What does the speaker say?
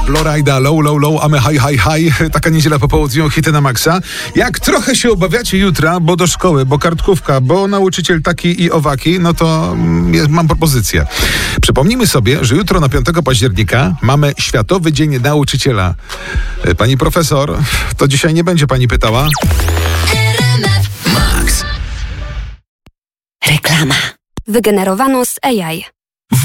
Florida, low, low, low, amy high, high, high. Taka niedziela po południu, hity na maksa. Jak trochę się obawiacie jutra, bo do szkoły, bo kartkówka, bo nauczyciel taki i owaki, no to mam propozycję. Przypomnijmy sobie, że jutro na 5 października mamy Światowy Dzień Nauczyciela. Pani profesor, to dzisiaj nie będzie pani pytała? Max. Reklama. Wygenerowano z AI.